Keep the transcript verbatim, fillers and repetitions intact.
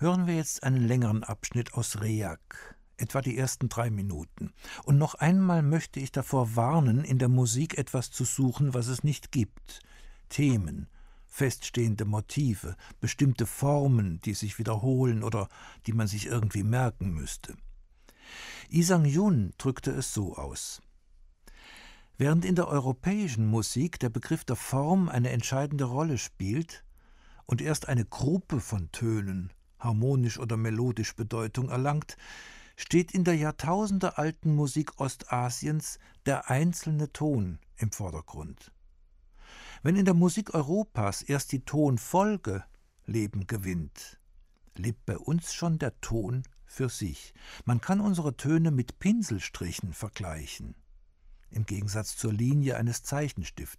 Hören wir jetzt einen längeren Abschnitt aus Reak, etwa die ersten drei Minuten. Und noch einmal möchte ich davor warnen, in der Musik etwas zu suchen, was es nicht gibt. Themen, feststehende Motive, bestimmte Formen, die sich wiederholen oder die man sich irgendwie merken müsste. Lee Sang-jun drückte es so aus: Während in der europäischen Musik der Begriff der Form eine entscheidende Rolle spielt und erst eine Gruppe von Tönen harmonisch oder melodisch Bedeutung erlangt, steht in der jahrtausendealten Musik Ostasiens der einzelne Ton im Vordergrund. Wenn in der Musik Europas erst die Tonfolge Leben gewinnt, lebt bei uns schon der Ton für sich. Man kann unsere Töne mit Pinselstrichen vergleichen, im Gegensatz zur Linie eines Zeichenstiftes.